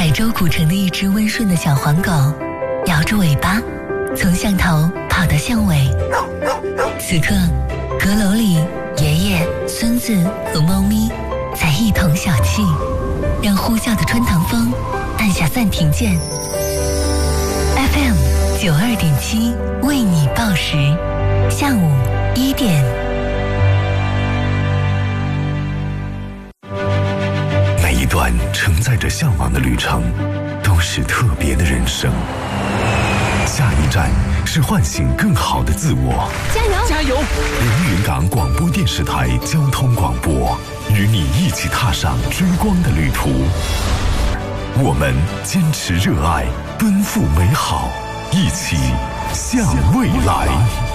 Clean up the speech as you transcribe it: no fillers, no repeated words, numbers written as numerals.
海州古城的一只温顺的小黄狗，摇着尾巴，从巷头跑到巷尾。此刻，阁楼里，爷爷、孙子和猫咪在一同小憩，让呼啸的穿堂风按下暂停键。FM 92.7为你报时，下午1点。 每一段承载着向往的旅程，都是特别的人生。下一站是唤醒更好的自我。 加油！ 加油！ 连云港广播电视台交通广播，与你一起踏上追光的旅途。我们坚持热爱，奔赴美好，一起向未来。